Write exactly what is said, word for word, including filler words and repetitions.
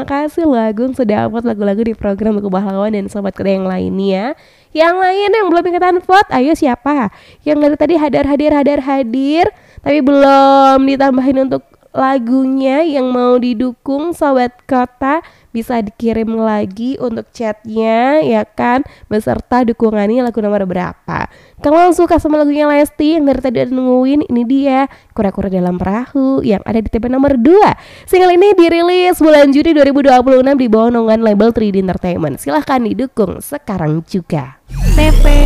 kasih loh Agung sudah upload lagu-lagu di program Lagu Pahlawan dan Sobat Kuda yang lainnya. Yang lain yang belum ikutan vote, ayo siapa? Yang dari tadi hadir-hadir hadir-hadir tapi belum ditambahin untuk lagunya yang mau didukung Sobat Kota, bisa dikirim lagi untuk chatnya ya kan, beserta dukungannya lagu nomor berapa. Kalau suka sama lagunya Lesti yang dari tadi ada nungguin, ini dia Kura-Kura Dalam Perahu yang ada di T P nomor dua. Single ini dirilis bulan Juni dua ribu dua puluh enam di bawah naungan label tiga D Entertainment. Silahkan didukung sekarang juga. T P